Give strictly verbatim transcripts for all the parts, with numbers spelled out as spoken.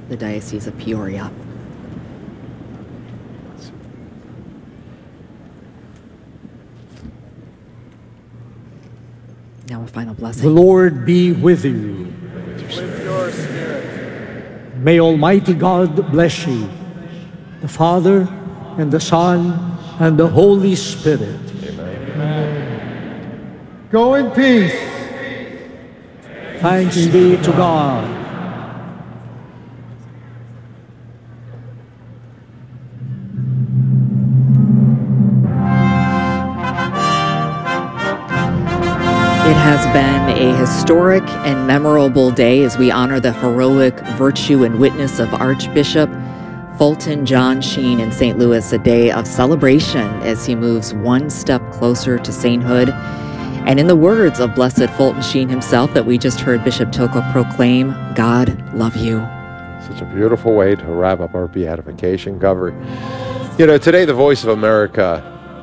the Diocese of Peoria. Now a final blessing. The Lord be with you. With your spirit. May Almighty God bless you, the Father, and the Son, and the Holy Spirit. Amen. Go in peace. Thanks be to God. It has been a historic and memorable day as we honor the heroic virtue and witness of Archbishop Fulton John Sheen in Saint Louis, a day of celebration as he moves one step closer to sainthood. And in the words of Blessed Fulton Sheen himself that we just heard Bishop Tocco proclaim, God love you. Such a beautiful way to wrap up our beatification, Governor. You know, today the Voice of America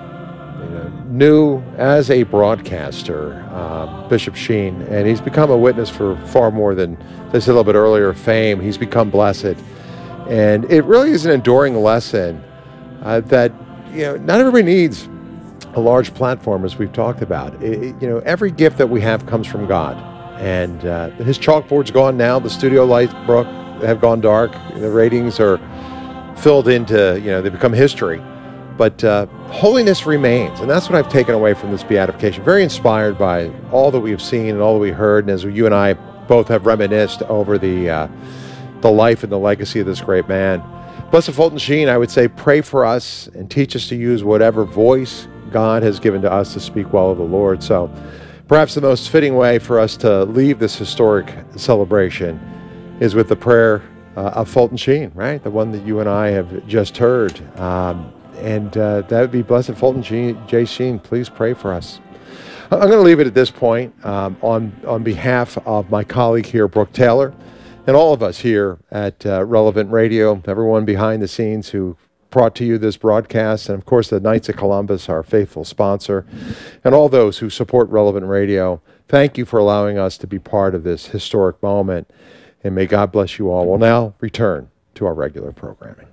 knew as a broadcaster uh, Bishop Sheen, and he's become a witness for far more than, as I said a little bit earlier, fame. He's become blessed, and it really is an enduring lesson uh, that you know not everybody needs a large platform, as we've talked about. It, it, you know, every gift that we have comes from God, and uh, his chalkboard's gone now. The studio lights, Brooke, have gone dark. The ratings are filled into, you know, they become history. But uh, holiness remains, and that's what I've taken away from this beatification. Very inspired by all that we've seen and all that we heard, and as you and I both have reminisced over the uh, the life and the legacy of this great man. Blessed Fulton Sheen, I would say, pray for us and teach us to use whatever voice God has given to us to speak well of the Lord. So perhaps the most fitting way for us to leave this historic celebration is with the prayer uh, of Fulton Sheen, right? The one that you and I have just heard. Um, And uh, that would be Blessed Fulton J. Sheen. Please pray for us. I'm going to leave it at this point um, on, on behalf of my colleague here, Brooke Taylor, and all of us here at uh, Relevant Radio, everyone behind the scenes who brought to you this broadcast, and of course the Knights of Columbus, our faithful sponsor, and all those who support Relevant Radio. Thank you for allowing us to be part of this historic moment, and may God bless you all. We'll now return to our regular programming.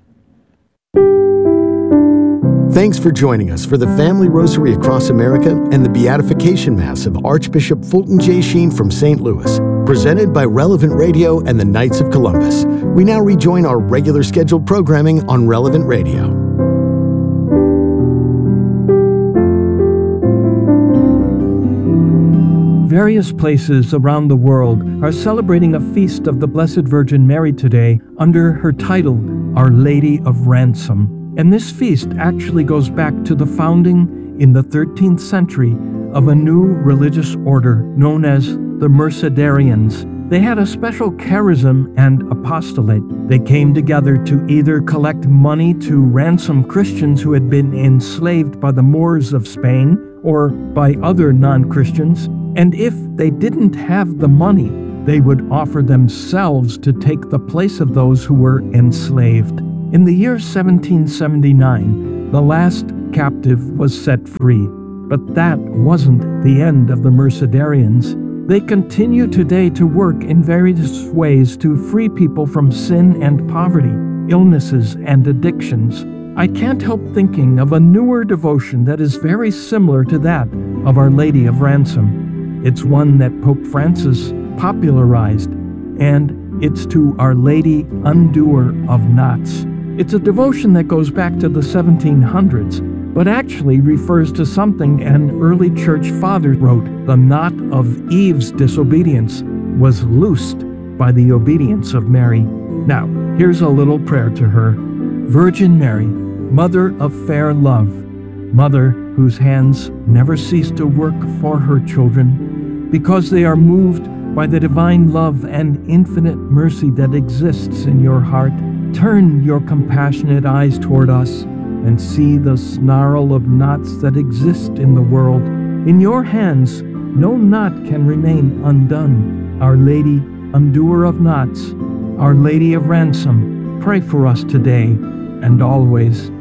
Thanks for joining us for the Family Rosary Across America and the Beatification Mass of Archbishop Fulton J. Sheen from Saint Louis, presented by Relevant Radio and the Knights of Columbus. We now rejoin our regular scheduled programming on Relevant Radio. Various places around the world are celebrating a feast of the Blessed Virgin Mary today under her title, Our Lady of Ransom. And this feast actually goes back to the founding in the thirteenth century of a new religious order known as the Mercedarians. They had a special charism and apostolate. They came together to either collect money to ransom Christians who had been enslaved by the Moors of Spain or by other non-Christians, and if they didn't have the money, they would offer themselves to take the place of those who were enslaved. In the year seventeen seventy-nine, the last captive was set free, but that wasn't the end of the Mercedarians. They continue today to work in various ways to free people from sin and poverty, illnesses and addictions. I can't help thinking of a newer devotion that is very similar to that of Our Lady of Ransom. It's one that Pope Francis popularized, and it's to Our Lady Undoer of Knots. It's a devotion that goes back to the seventeen hundreds, but actually refers to something an early church father wrote. The knot of Eve's disobedience was loosed by the obedience of Mary. Now, here's a little prayer to her. Virgin Mary, Mother of fair love, Mother whose hands never cease to work for her children, because they are moved by the divine love and infinite mercy that exists in your heart, turn your compassionate eyes toward us and see the snarl of knots that exist in the world. In your hands, no knot can remain undone. Our Lady, Undoer of Knots, Our Lady of Ransom, pray for us today and always.